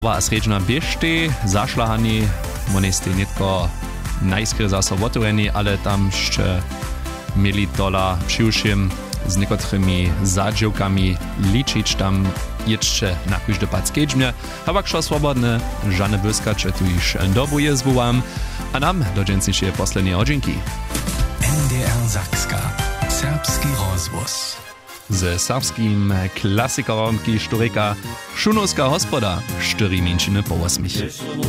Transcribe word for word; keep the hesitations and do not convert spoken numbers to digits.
A sredźna biežty, zašľahaní, moneste netko najskôr zase otvorení, ale tam ešte mieli dola přiuším s niektorými zadživkami ličiť tam ešte na kúžde pad skedžmne. A pak šo svobodne, žane vyskače tu iš dobu jezbu vám a nám do džencišie posledné hodinky. N D R Sakska. Serbski rozvoz. Ze serbskim klasikerom historika Šunovska hospoda, štyri minčiny po osmich.